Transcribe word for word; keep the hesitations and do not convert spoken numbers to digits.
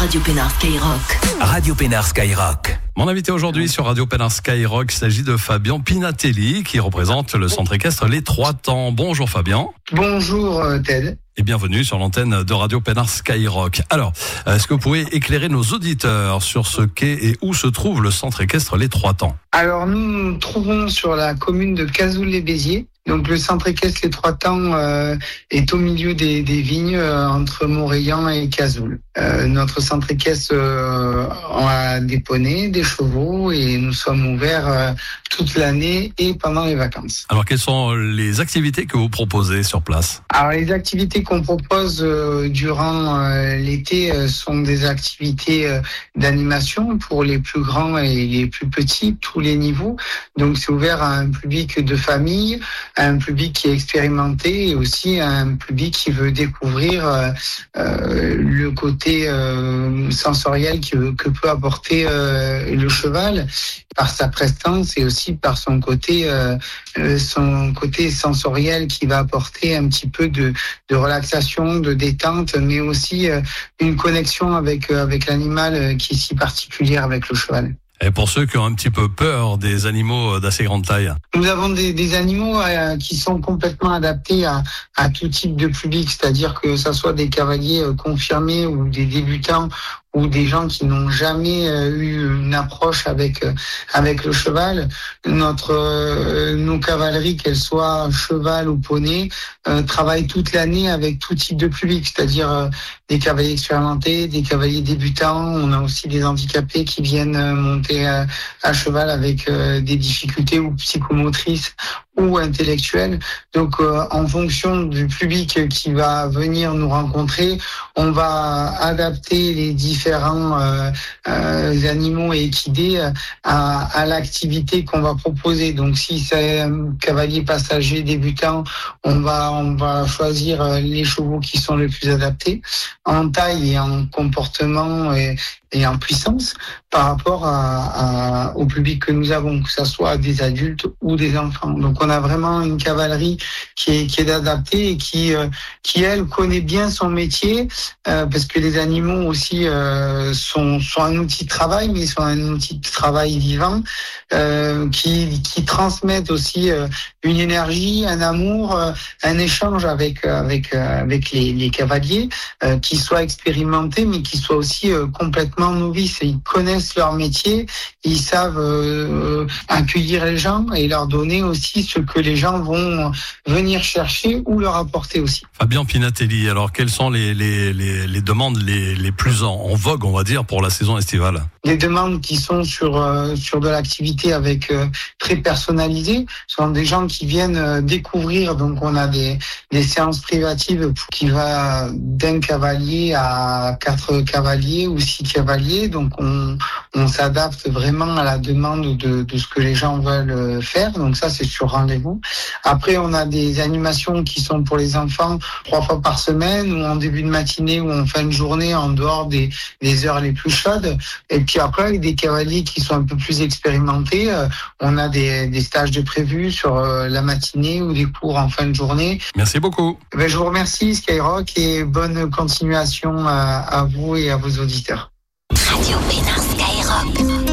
Radio Pénard Skyrock. Radio Pénard Skyrock. Mon invité aujourd'hui sur Radio Pénard Skyrock, il s'agit de Fabien Pinatelli qui représente le centre équestre Les Trois Temps. Bonjour Fabien. Bonjour Ted. Et bienvenue sur l'antenne de Radio Pénard Skyrock. Alors, est-ce que vous pouvez éclairer nos auditeurs sur ce qu'est et où se trouve le centre équestre Les Trois Temps? Alors nous nous trouvons sur la commune de Cazoul-les-Béziers. Donc le centre équestre Les Trois Temps euh, est au milieu des, des vignes euh, entre Montréal et Cazoul. Euh, notre centre équestre euh, a des poneys, des chevaux et nous sommes ouverts euh, toute l'année et pendant les vacances. Alors quelles sont les activités que vous proposez sur place? Alors les activités qu'on propose euh, durant euh, l'été euh, sont des activités euh, d'animation pour les plus grands et les plus petits, tous les niveaux. Donc c'est ouvert à un public de famille, à un public qui est expérimenté et aussi à un public qui veut découvrir euh, euh, le côté euh, sensoriel que, que peut apporter euh, le cheval par sa prestance et aussi par son côté euh, son côté sensoriel qui va apporter un petit peu de, de relaxation, de détente, mais aussi euh, une connexion avec avec l'animal qui est si particulière avec le cheval. Et pour ceux qui ont un petit peu peur des animaux d'assez grande taille? Nous avons des, des animaux euh, qui sont complètement adaptés à, à tout type de public, c'est-à-dire que ça soit des cavaliers euh, confirmés ou des débutants ou des gens qui n'ont jamais euh, eu une approche avec euh, avec le cheval. Notre euh, nos cavaleries, qu'elles soient cheval ou poney, euh, travaillent toute l'année avec tout type de public, c'est-à-dire euh, des cavaliers expérimentés, des cavaliers débutants. On a aussi des handicapés qui viennent euh, monter à, à cheval avec euh, des difficultés ou psychomotrices ou intellectuelles. Donc euh, en fonction du public qui va venir nous rencontrer, on va adapter les différents euh, euh, animaux et équidés à, à l'activité qu'on va proposer. Donc si c'est un cavalier passager débutant, on va on va choisir les chevaux qui sont les plus adaptés en taille et en comportement et, et en puissance par rapport à, à, au public que nous avons, que ce soit des adultes ou des enfants. Donc on a vraiment une cavalerie qui est, qui est adaptée et qui, euh, qui elle, connaît bien son métier, euh, parce que les animaux aussi euh, sont, sont un outil de travail, mais sont un outil de travail vivant, euh, qui, qui transmettent aussi euh, une énergie, un amour, euh, un échange avec, avec, euh, avec les, les cavaliers, euh, qui soient expérimentés, mais qui soient aussi euh, complètement novices. Ils connaissent leur métier, ils savent euh, accueillir les gens et leur donner aussi ce que les gens vont venir chercher ou leur apporter aussi. Fabien Pinatelli, alors quelles sont les, les, les, les demandes les, les plus en, en vogue, on va dire, pour la saison estivale? Les demandes qui sont sur euh, sur de l'activité avec euh, très personnalisée sont des gens qui viennent euh, découvrir. Donc on a des des séances privatives qui va d'un cavalier à quatre cavaliers ou six cavaliers. Donc on on s'adapte vraiment à la demande de de ce que les gens veulent faire. Donc ça c'est sur rendez-vous. Après on a des animations qui sont pour les enfants trois fois par semaine ou en début de matinée ou en fin de journée en dehors des des heures les plus chaudes. Et puis après, avec des cavaliers qui sont un peu plus expérimentés, euh, on a des, des stages de prévus sur euh, la matinée ou des cours en fin de journée. Merci beaucoup. Ben, je vous remercie Skyrock et bonne continuation à, à vous et à vos auditeurs. Radio Pénard Skyrock.